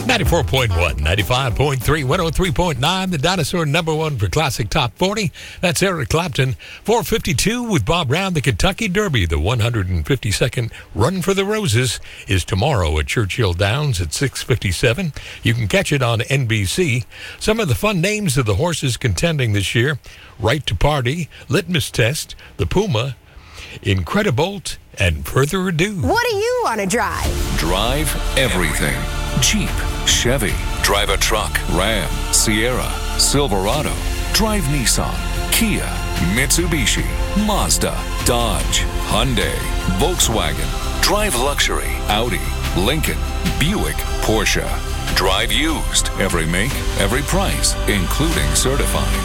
94.1, 95.3, 103.9, the Dinosaur #1 for Classic Top 40. That's Eric Clapton. 4:52 with Bob Brown. The Kentucky Derby, the 152nd Run for the Roses, is tomorrow at Churchill Downs at 6:57. You can catch it on NBC. Some of the fun names of the horses contending this year: Right to Party, Litmus Test, the Puma, Incredibolt, and Further Ado. What do you want to drive? Drive everything. Jeep, Chevy, drive a truck, Ram, Sierra, Silverado, drive Nissan, Kia, Mitsubishi, Mazda, Dodge, Hyundai, Volkswagen, drive luxury, Audi, Lincoln, Buick, Porsche. Drive used, every make, every price, including certified.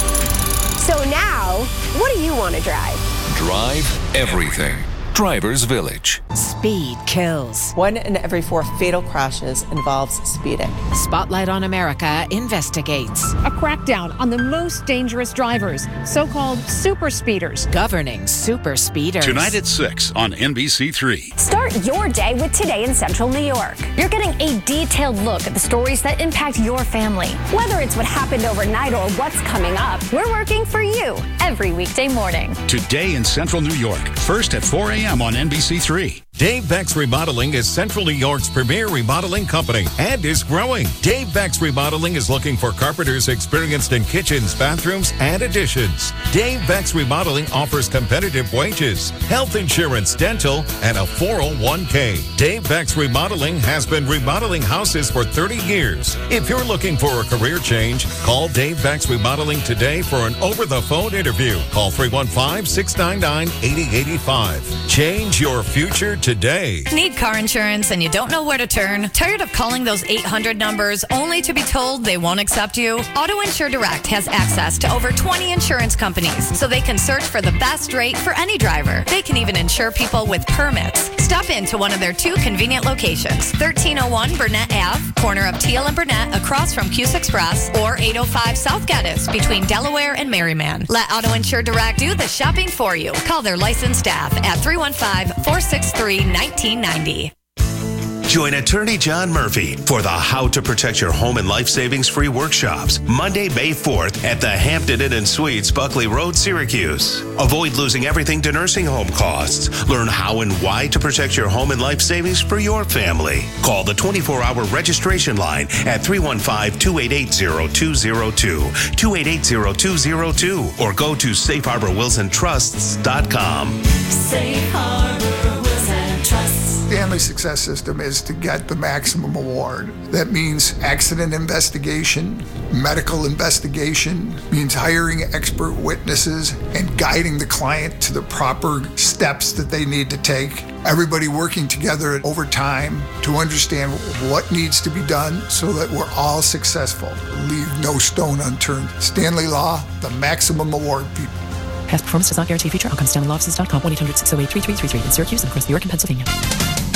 So now, what do you want to drive? Drive everything. Drivers Village. Speed kills. 1 in every 4 fatal crashes involves speeding. Spotlight on America investigates. A crackdown on the most dangerous drivers, so-called super speeders. Governing super speeders. Tonight at 6 on NBC3. Start your day with Today in Central New York. You're getting a detailed look at the stories that impact your family. Whether it's what happened overnight or what's coming up, we're working for you every weekday morning. Today in Central New York, first at 4 a.m. on NBC3. Dave Beck's Remodeling is Central New York's premier remodeling company and is growing. Dave Beck's Remodeling is looking for carpenters experienced in kitchens, bathrooms, and additions. Dave Beck's Remodeling offers competitive wages, health insurance, dental, and a 401k. Dave Beck's Remodeling has been remodeling houses for 30 years. If you're looking for a career change, call Dave Beck's Remodeling today for an over-the-phone interview. Call 315-699-8085. Change your future today. Need car insurance and you don't know where to turn? Tired of calling those 800 numbers only to be told they won't accept you? Auto Insure Direct has access to over 20 insurance companies, so they can search for the best rate for any driver. They can even insure people with permits. Stop into one of their 2 convenient locations: 1301 Burnett Ave, corner of Teal and Burnett, across from Cuse Express, or 805 South Geddes, between Delaware and Merriman. Let Auto Insure Direct do the shopping for you. Call their licensed staff at 315-463-1990. Join attorney John Murphy for the How to Protect Your Home and Life Savings free workshops, Monday, May 4th at the Hampton Inn and Suites, Buckley Road, Syracuse. Avoid losing everything to nursing home costs. Learn how and why to protect your home and life savings for your family. Call the 24-hour registration line at 315-288-0202, 288-0202, or go to safeharborwillsandtrusts.com. Safe Harbor Wilson Trusts. Stanley Success System is to get the maximum award. That means accident investigation, medical investigation, means hiring expert witnesses and guiding the client to the proper steps that they need to take. Everybody working together over time to understand what needs to be done so that we're all successful. Leave no stone unturned. Stanley Law, the maximum award, people. Past performance does not guarantee future outcomes. StanleyLawoffices.com, 1-800-608-3333 in Syracuse and across New York and Pennsylvania.